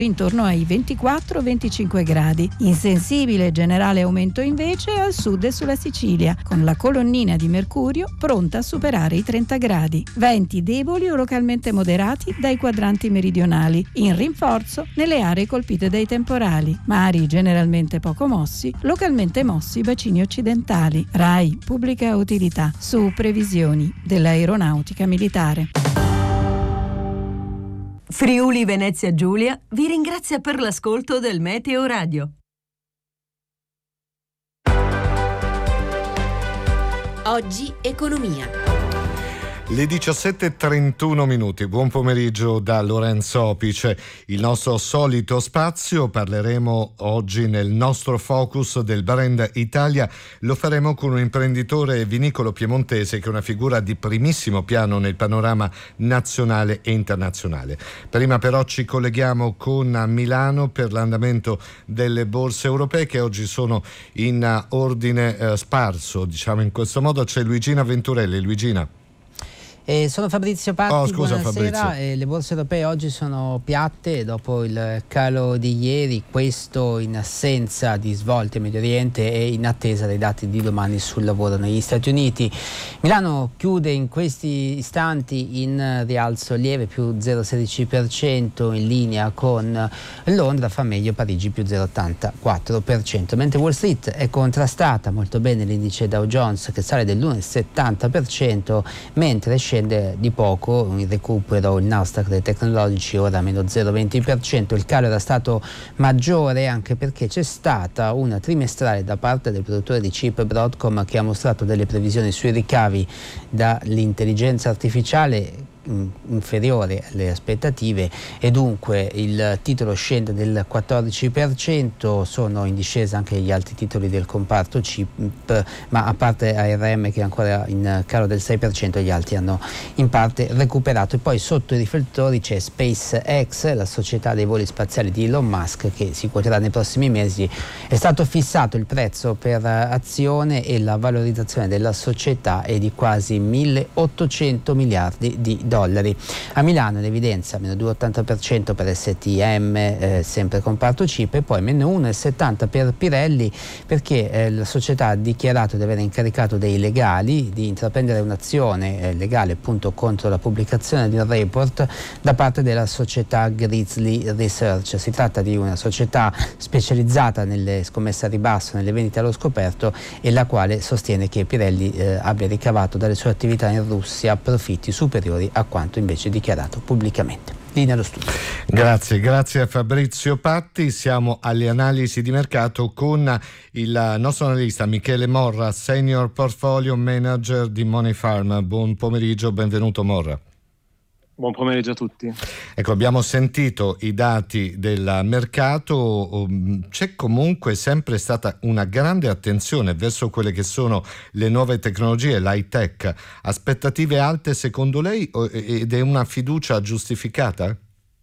intorno ai 24-25 gradi. Insensibile generale aumento invece al sud e sulla Sicilia, con la colonnina di mercurio pronta a superare i 30 gradi. Venti deboli o localmente moderati dai quadranti meridionali, in rinforzo nelle aree colpite dai temporali. Mari generalmente poco mossi, localmente mossi i bacini occidentali. RAI Pubblica Utilità, su previsioni dell'aeronautica militare. Friuli Venezia Giulia vi ringrazia per l'ascolto del Meteo Radio. Oggi economia. Le 17:31 minuti. Buon pomeriggio da Lorenzo Opice. Il nostro solito spazio, parleremo oggi nel nostro focus del brand Italia. Lo faremo con un imprenditore vinicolo piemontese che è una figura di primissimo piano nel panorama nazionale e internazionale. Prima però ci colleghiamo con Milano per l'andamento delle borse europee che oggi sono in ordine sparso, diciamo in questo modo. C'è Luigina Venturelli. Luigina. Sono Fabrizio Patti, buonasera. Fabrizio. Le borse europee oggi sono piatte dopo il calo di ieri, questo in assenza di svolte in Medio Oriente e in attesa dei dati di domani sul lavoro negli Stati Uniti. Milano chiude in questi istanti in rialzo lieve, più 0,16%, in linea con Londra, fa meglio Parigi più 0,84%, mentre Wall Street è contrastata molto bene l'indice Dow Jones che sale dell'1,70%, mentre scende di poco in recupero il Nasdaq dei tecnologici, ora meno 0,20%. Il calo era stato maggiore anche perché c'è stata una trimestrale da parte del produttore di chip Broadcom che ha mostrato delle previsioni sui ricavi dall'intelligenza artificiale inferiore alle aspettative e dunque il titolo scende del 14%. Sono in discesa anche gli altri titoli del comparto chip, ma a parte ARM che è ancora in calo del 6%, gli altri hanno in parte recuperato. E poi sotto i riflettori c'è SpaceX, la società dei voli spaziali di Elon Musk, che si quoterà nei prossimi mesi. È stato fissato il prezzo per azione e la valorizzazione della società è di quasi 1.800 miliardi di dollari. A Milano in evidenza meno 2,80% per STM, sempre comparto chip, e poi meno 1,70% per Pirelli perché la società ha dichiarato di aver incaricato dei legali di intraprendere un'azione legale appunto contro la pubblicazione di un report da parte della società Grizzly Research. Si tratta di una società specializzata nelle scommesse a ribasso, nelle vendite allo scoperto, e la quale sostiene che Pirelli abbia ricavato dalle sue attività in Russia profitti superiori a quanto invece dichiarato pubblicamente. Linea allo studio. Grazie a Fabrizio Patti. Siamo alle analisi di mercato con il nostro analista Michele Morra, Senior Portfolio Manager di Money Farm. Buon pomeriggio, benvenuto Morra. Buon pomeriggio a tutti. Ecco, abbiamo sentito i dati del mercato, c'è comunque sempre stata una grande attenzione verso quelle che sono le nuove tecnologie, l'high tech. Aspettative alte secondo lei ed è una fiducia giustificata?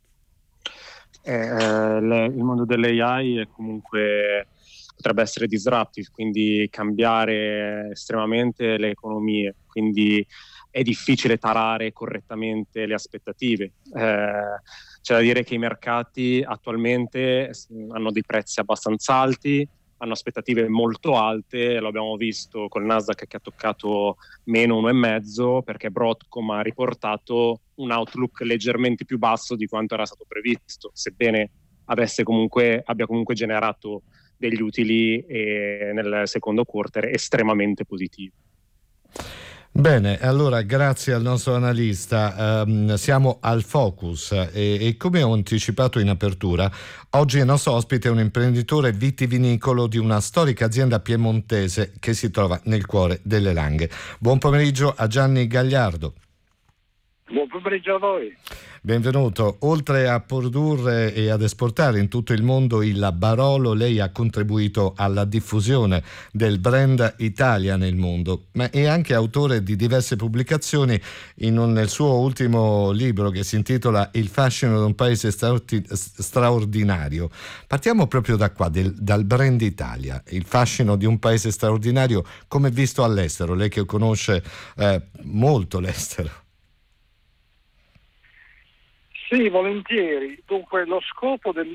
Il mondo dell'AI è comunque potrebbe essere disruptive, quindi cambiare estremamente le economie, quindi è difficile tarare correttamente le aspettative. C'è da dire che i mercati attualmente hanno dei prezzi abbastanza alti, hanno aspettative molto alte, lo abbiamo visto col Nasdaq che ha toccato meno 1,5 perché Broadcom ha riportato un outlook leggermente più basso di quanto era stato previsto, sebbene abbia comunque generato degli utili nel secondo quarter estremamente positivi. Bene, allora grazie al nostro analista. Siamo al focus e come ho anticipato in apertura, oggi il nostro ospite è un imprenditore vitivinicolo di una storica azienda piemontese che si trova nel cuore delle Langhe. Buon pomeriggio a Gianni Gagliardo. Buon pomeriggio a voi. Benvenuto. Oltre a produrre e ad esportare in tutto il mondo il Barolo, lei ha contribuito alla diffusione del brand Italia nel mondo, ma è anche autore di diverse pubblicazioni nel suo ultimo libro che si intitola Il fascino di un paese straordinario. Partiamo proprio da qua, dal brand Italia, il fascino di un paese straordinario come visto all'estero, lei che conosce molto l'estero. Sì, volentieri. Dunque, lo scopo del